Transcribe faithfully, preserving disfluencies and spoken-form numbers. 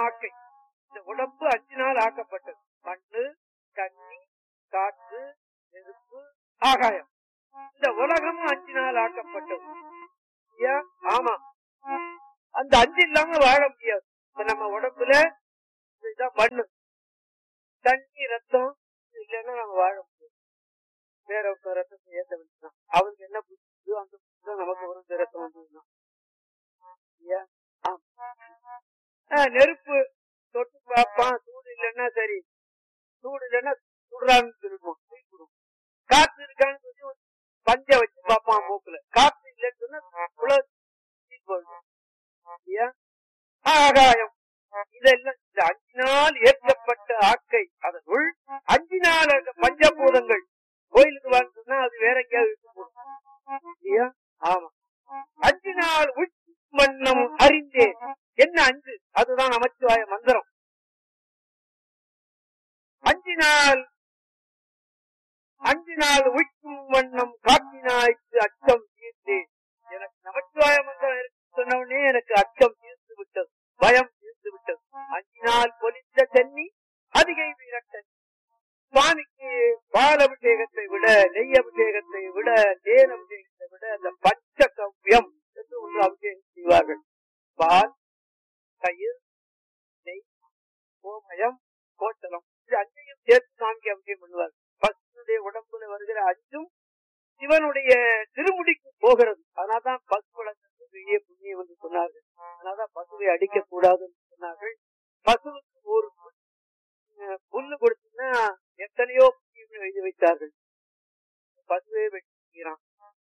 ஆக்கை. இந்த உடம்பு அஞ்சு நாள் ஆக்கப்பட்டது. மண்ணு, தண்ணி, காற்று, நெருப்பு, ஆகாயம். இந்த உலகமும் அஞ்சு நாள் ஆக்கப்பட்டது. ஆமா, அந்த அஞ்சு இல்லாம வாழ முடியாது. இப்ப நம்ம உடம்புல இதுதான் மண்ணு, தண்ணி, ரத்தம் இல்லைன்னா நம்ம வாழ முடியாது. வேற ஒருத்தர் ரத்தத்தை ஏற்ற வேண்டியதான். அவருக்கு என்ன புரியுதோ அந்த புரிதான் நமக்கு ஒரு ரத்தம் வந்துதான். நெருப்பு தொட்டு பார்ப்பான், சூடு இல்லைன்னா சரி, சூடு இல்லைன்னா சுடுறான்னு சொல்லுவோம். காற்று இருக்கான்னு சொல்லி பஞ்ச வச்சு பார்ப்பான் மூக்குல. காற்று இல்லைன்னு சொன்னா ஆகாயம். இதெல்லாம் இந்த அஞ்சு நாள் ஏற்கப்பட்ட ஆக்கை. அதனுள் அஞ்சு நாள் பஞ்சபூதங்கள். கோயிலுக்கு வான்னு சொன்னா அது வேற எங்கேயாவது இருக்கு போடும். ஆமா, அஞ்சு நாள் உள்மன்னம் அறிந்தேன். என்ன அஞ்சு? அதுதான் நமச்சிவாய மந்திரம். அஞ்சு நாள் அஞ்சு நாள் உய்க்கும் வண்ணம் காட்டினாய்க்கு அச்சம் தீர்ந்தேன். எனக்கு நமச்சிவாய மந்திரம் இருக்கு சொன்ன உடனே எனக்கு அச்சம் தீர்ந்து விட்டது, பயம் தீர்ந்து விட்டது. அஞ்சு நாள் பொலித்த தண்ணி அதிகை வீரட்டன். சுவாமிக்கு பால் அபிஷேகத்தை விட, நெய் அபிஷேகத்தை விட, தேன் அபிஷேகத்தை விட அந்த பஞ்ச கவ்யம் என்று ஒன்று அபிஷேகம் செய்வார்கள். பால், தயிர், நெய், கோமயம், கோட்டலம், இது அஞ்சையும் சேர்த்து சாமிக்கு அபிஷேகம் பண்ணுவார். பசுனுடைய உடம்புல வருகிற அஞ்சும் சிவனுடைய திருமுடிக்கு போகிறது. அதனால்தான் பசு